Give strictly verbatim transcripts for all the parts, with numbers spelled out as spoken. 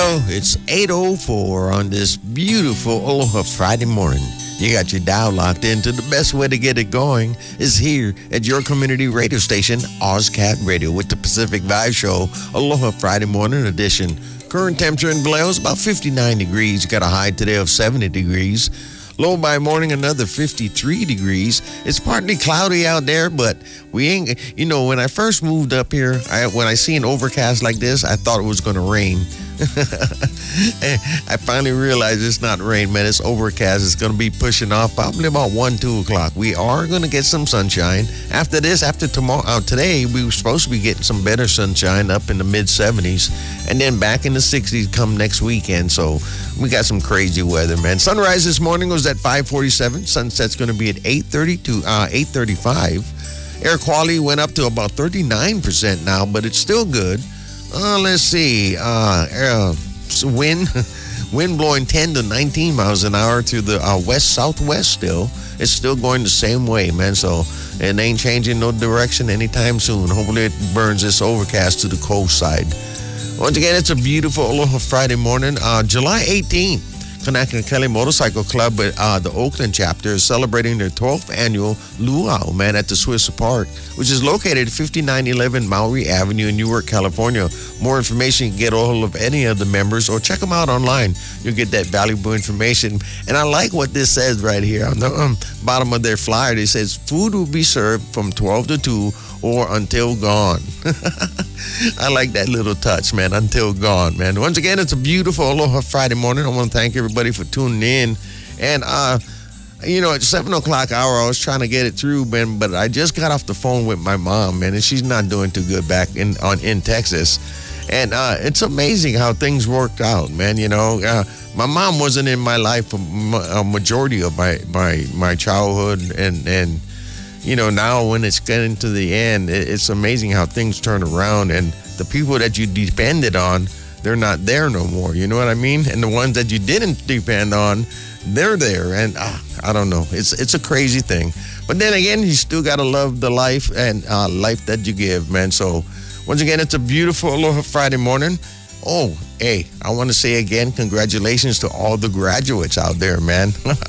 Well, it's eight oh four on this beautiful Aloha Friday morning. You got your dial locked into the best way to get it going is here at your community radio station, OzCat Radio, with the Pacific Vibe Show, Aloha Friday morning edition. Current temperature in Vallejo is about fifty-nine degrees. You got a high today of seventy degrees. Low by morning, another fifty-three degrees. It's partly cloudy out there, but we ain't, you know, when I first moved up here, I, when I see an overcast like this, I thought it was going to rain. I finally realized it's not rain, man. It's overcast. It's going to be pushing off probably about one, two o'clock. We are going to get some sunshine. After this, after tomorrow, uh, today, we were supposed to be getting some better sunshine up in the mid seventies. And then back in the sixties come next weekend. So we got some crazy weather, man. Sunrise this morning was at five forty-seven. Sunset's going to be at eight thirty to uh, eight thirty-five. Air quality went up to about thirty-nine percent now, but it's still good. Uh, let's see. Uh, uh, wind, wind blowing ten to nineteen miles an hour to the uh, west southwest. Still, it's still going the same way, man. So it ain't changing no direction anytime soon. Hopefully, it burns this overcast to the coast side. Once again, it's a beautiful Aloha Friday morning, uh, July eighteenth. Kanaka Kelly Motorcycle Club at uh, the Oakland chapter is celebrating their twelfth annual Luau, man, at the Swiss Park, which is located at fifty-nine eleven Maury Avenue in Newark, California. More information, you can get a hold of any of the members or check them out online. You'll get that valuable information. And I like what this says right here on the um, bottom of their flyer. It says, food will be served from twelve to two or until gone. I like that little touch, man, until gone, man. Once again, it's a beautiful Aloha Friday morning. I want to thank everybody for tuning in. And, uh, you know, at seven o'clock hour, I was trying to get it through, man, but I just got off the phone with my mom, man, and she's not doing too good back in on in Texas. And uh, it's amazing how things worked out, man, you know. Uh, my mom wasn't in my life for a majority of my, my, my childhood, and, and you know, now when it's getting to the end, it's amazing how things turn around, and the people that you depended on, they're not there no more. You know what I mean? And the ones that you didn't depend on, they're there. And uh, I don't know. It's it's a crazy thing. But then again, you still got to love the life and uh, life that you give, man. So once again, it's a beautiful Aloha Friday morning. Oh, hey, I want to say again, congratulations to all the graduates out there, man.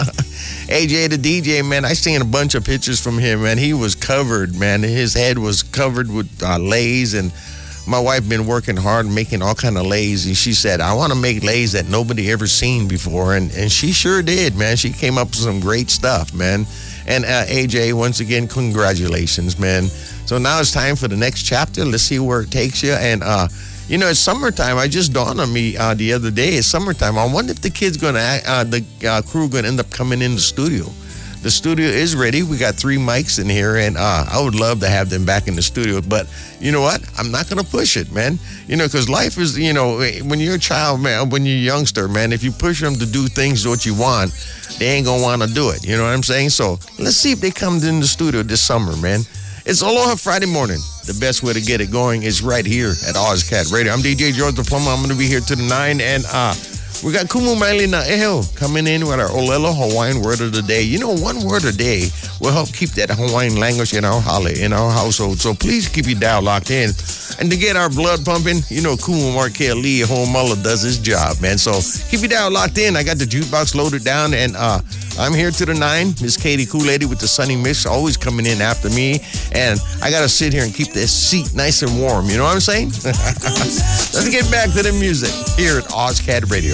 A J the D J, man, I seen a bunch of pictures from him, man. He was covered, man. His head was covered with uh, lays, and my wife been working hard making all kind of lays, and she said, I want to make lays that nobody ever seen before, and, and she sure did, man. She came up with some great stuff, man. And uh, A J, once again, congratulations, man. So now it's time for the next chapter. Let's see where it takes you, and uh you know, it's summertime. I just dawned on me uh, the other day. It's summertime. I wonder if the kid's going to, uh, the uh, crew going to end up coming in the studio. The studio is ready. We got three mics in here, and uh, I would love to have them back in the studio. But you know what? I'm not going to push it, man. You know, because life is, you know, when you're a child, man, when you're a youngster, man, if you push them to do things what you want, they ain't going to want to do it. You know what I'm saying? So let's see if they come in the studio this summer, man. It's Aloha Friday morning. The best way to get it going is right here at OzCat Radio. I'm D J George the Plumber. I'm going to be here to the nine. And uh, we got Kumu Maili Na'eho coming in with our Olelo Hawaiian word of the day. You know, one word a day will help keep that Hawaiian language in our hale, in our household. So please keep your dial locked in. And to get our blood pumping, you know, Kumu Markel Lee, Homula does his job, man. So keep your dial locked in. I got the jukebox loaded down, and uh, I'm here to the nine. Miss Katie Kool-Lady with the sunny mix always coming in after me. And I got to sit here and keep this seat nice and warm. You know what I'm saying? Let's get back to the music here at OzCat Radio.